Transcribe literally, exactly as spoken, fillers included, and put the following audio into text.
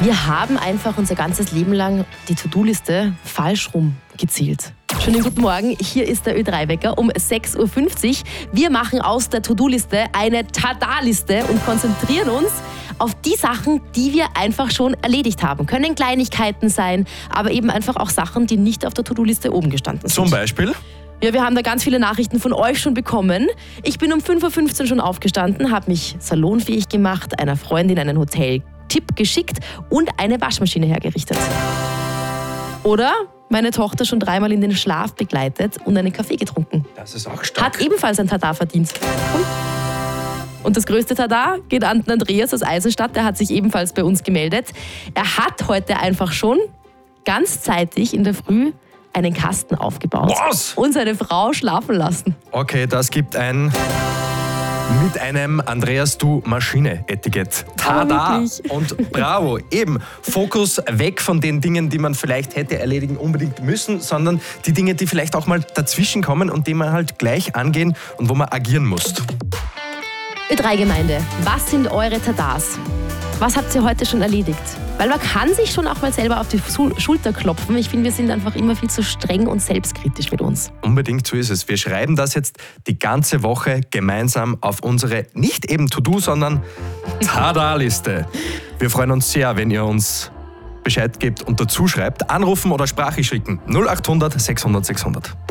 Wir haben einfach unser ganzes Leben lang die To-Do-Liste falsch rum gezielt. Schönen guten Morgen, hier ist der Ö drei Wecker um sechs Uhr fünfzig. Wir machen aus der To-Do-Liste eine Tada-Liste und konzentrieren uns auf die Sachen, die wir einfach schon erledigt haben. Können Kleinigkeiten sein, aber eben einfach auch Sachen, die nicht auf der To-Do-Liste oben gestanden sind. Zum Beispiel? Ja, wir haben da ganz viele Nachrichten von euch schon bekommen. Ich bin um fünf Uhr fünfzehn schon aufgestanden, habe mich salonfähig gemacht, einer Freundin einen Hoteltipp geschickt und eine Waschmaschine hergerichtet. Oder meine Tochter schon dreimal in den Schlaf begleitet und einen Kaffee getrunken. Das ist auch stark. Hat ebenfalls ein Tada verdient. Und das größte Tada geht an den Andreas aus Eisenstadt, der hat sich ebenfalls bei uns gemeldet. Er hat heute einfach schon ganz zeitig in der Früh einen Kasten aufgebaut. Was? Und seine Frau schlafen lassen. Okay, das gibt ein mit einem Andreas Du Maschine Etikett. Tada! Oh, und bravo. Eben, Fokus weg von den Dingen, die man vielleicht hätte erledigen unbedingt müssen, sondern die Dinge, die vielleicht auch mal dazwischen kommen und die man halt gleich angehen und wo man agieren muss. Ö drei Gemeinde, was sind eure Tadas? Was habt ihr heute schon erledigt? Weil man kann sich schon auch mal selber auf die Schulter klopfen. Ich finde, wir sind einfach immer viel zu streng und selbstkritisch mit uns. Unbedingt so ist es. Wir schreiben das jetzt die ganze Woche gemeinsam auf unsere nicht eben To-Do, sondern Tada-Liste. Wir freuen uns sehr, wenn ihr uns Bescheid gebt und dazu schreibt. Anrufen oder Sprache schicken. null acht hundert sechshundert sechshundert.